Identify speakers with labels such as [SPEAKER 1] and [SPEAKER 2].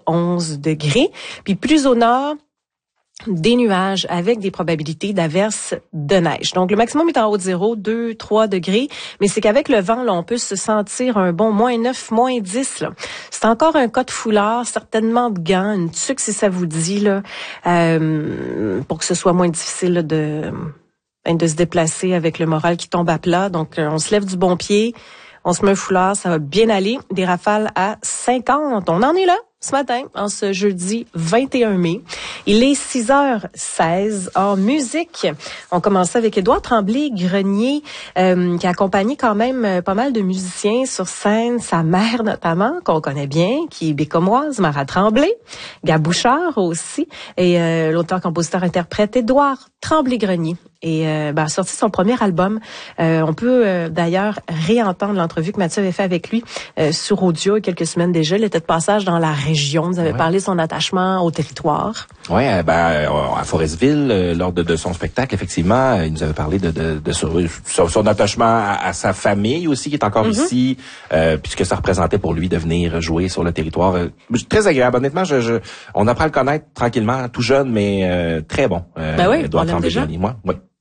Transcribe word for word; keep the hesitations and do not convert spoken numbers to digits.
[SPEAKER 1] onze degrés. Puis plus au nord, des nuages avec des probabilités d'averses de neige. Donc, le maximum est en haut de zéro, deux, trois degrés, mais c'est qu'avec le vent, là, on peut se sentir un bon moins neuf, moins dix, là. C'est encore un cas de foulard, certainement de gants, une tuque si ça vous dit, là, euh, pour que ce soit moins difficile là, de, de se déplacer avec le moral qui tombe à plat. Donc, on se lève du bon pied, on se met un foulard, ça va bien aller. Des rafales à cinquante. On en est là ce matin, en ce jeudi vingt et un mai. Il est six heures seize. En musique, on commence avec Édouard Tremblay-Grenier, euh, qui a accompagné quand même euh, pas mal de musiciens sur scène. Sa mère notamment, qu'on connaît bien, qui est bécomoise, Mara Tremblay. Gab Bouchard aussi. Et euh, l'auteur-compositeur-interprète Édouard Tremblay-Grenier. Et euh, ben, a sorti son premier album. Euh, on peut euh, d'ailleurs réentendre l'entrevue que Mathieu avait fait avec lui euh, sur audio il y a quelques semaines déjà. Il était de passage dans la région. Vous avez ouais. parlé de son attachement au territoire.
[SPEAKER 2] Oui, ben, à Forestville, euh, lors de, de son spectacle, effectivement, il nous avait parlé de, de, de son, son attachement à, à sa famille aussi, qui est encore mm-hmm. ici, euh, puisque ça représentait pour lui de venir jouer sur le territoire. Euh, très agréable. Honnêtement, je, je, on apprend à le connaître tranquillement, tout jeune, mais euh, très bon. Euh,
[SPEAKER 1] ben oui,
[SPEAKER 2] Édouard
[SPEAKER 1] on l'aime déjà.
[SPEAKER 2] Moi, oui.